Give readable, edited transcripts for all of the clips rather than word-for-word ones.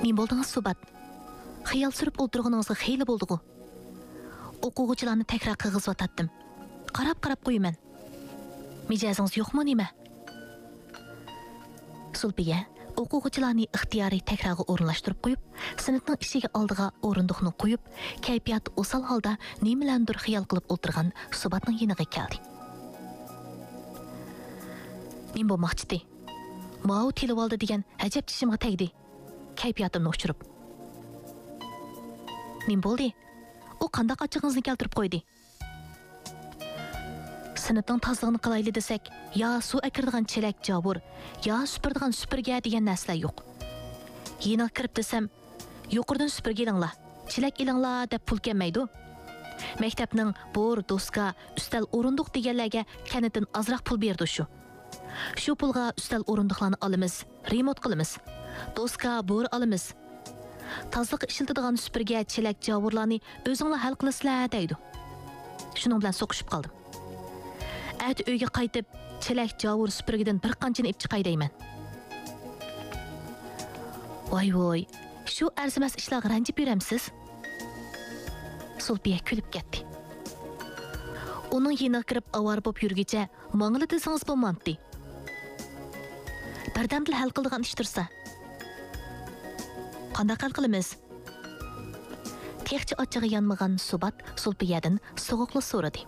Men bo'ldingiz Subat. Xiyal surib o'ltirganingizga xeyli bo'ldi-ku. O'quvchilarni takrar qilg'izib o'tatdim. Qarab qo'yaman. Mijozingiz yo'qmi nima? Sulbiya o'quvchilarni ixtiyoriy takrorga o'rinlashtirib qo'yib, sinfning ishiga oldiga o'rindiqni qo'yib, kayfiyati o'sal holda nimalandir xiyol qilib o'tirgan Subatning yeniga keldi. Men bo'lmoqchidi. Mao tilib oldi degan ajab tishimga tegdi. Kayfiyatimni o'chirib. Men bo'ldi. U qanday achchig'ingizni keltirib qo'ydi? Sinfning tozlig'ini qilayli desak, yo suv akirdigan chelak javur, yo supirdigan supirga degan narsalar yo'q. Yeni kirib desam, yuqoridan supirga ilinglar, chelak ilinglar deb pul kelmaydi. Maktabning bor, doska, ustal o'rindiq deganlarga kanidan azroq pul berdi shu. Shu pulga ustal o'rindiqlarni olamiz, remont qilamiz. Doska, bor olamiz. Tozliq ishiltadigan supirga chelak javurlarni o'zinglar hal qilasizlar deydi. Shuning bilan so'qishib qoldim. Ət uyga qaytib, chelak javur supirgidan bir qanchani ip chiqay deyman. Voy, shu arzimas ishlarga ranjib yuramsiz? Sulbiya kulib ketdi. Uning yeniga kirib avar bo'lib yurgicha, mangli desangiz bo'lmamdi. Birdamdil hal qiladigan ish tursa. Qanday hal qilamiz? Texchi ochig'i yanmagan Subat Sulbiyadan so'g'uqli so'radi.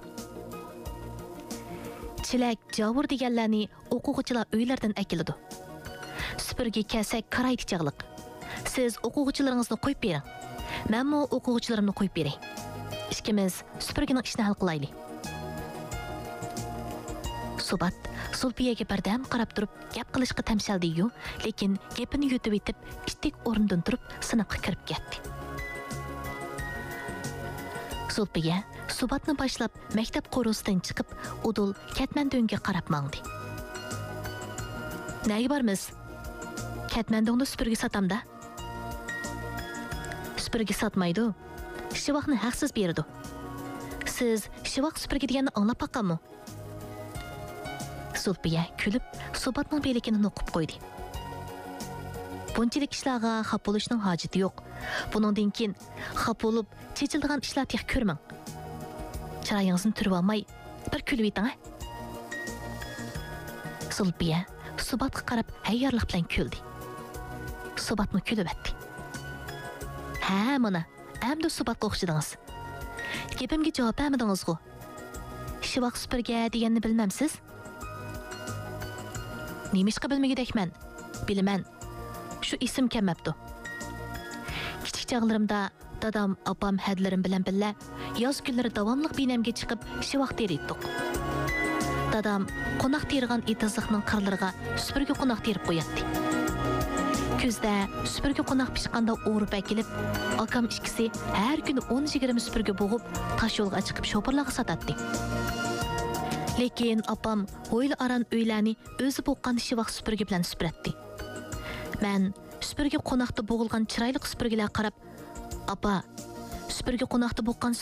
Chelak javur deganlarni o'quvchilar uylardan akiladi. Supirga kelsak qaraydi chag'liq. Siz o'quvchilaringizni qo'yib bering. Menmi o'quvchilarimni qo'yib beray. Ikkimiz supirgining ishini hal qilaylik. Subat Sulbiyaga birdam qarab turib gap qilishga tamshaldi-yu, lekin gapini yutib etib, ishtik o'rnidan turib sinfga kirib ketdi. Sulbiya Subatni boshlab maktab qo'rusidan chiqib, udul Katmandonga qarab mangdi. Nega bormiz? Katmandonda supirgi satamda. Supirgi satmaydi. Shivaqni haqsiz berdi. Siz shivaq supirgi deganni anglab baqqanmi? Sulbiya kulib, Subatning belikini noqib qo'ydi. Bunchalik ishlarga xaf bo'lishning hojati yo'q. Buningdan keyin xaf bo'lib, chechildigan ishlar tex ko'rmang. Chiroyingizni turib olmay, bir kulib eting. Sulbiya Subatga qarab hayyorlik bilan kuldi. Subatni kulib etdi. Ha, mana, endi Subatga o'xshadingiz. Gapimga javob bermadingiz-ku. Shivaq supirga deganni bilmamsiz? Nemishqa bilmagidekman. Bilaman. Shu ism kelmabdi. Kichik chog'larimda dadam, opam hadlarim bilan billa yoz kunlari davomli binamga chiqib shivaq teriydik. Dadam qo'noq tergan etiziqning qirlariga supirga qo'noq terib qo'yatdi. Kuzda supirga qo'noq pishqanda o'rib akilib, akam ikkisi har kuni 10-20 supirga bo'g'ib, tosh yo'lga chiqib sho'pirlarga sotadi. Lekin opam o'yli aran uylarni o'zi bo'qqan shivaq supirga bilan supiratdi. Men supirga qo'noqda bo'g'ilgan chiroyli supirgilar qarab, "Apa, supirga qo'noqda bo'qqan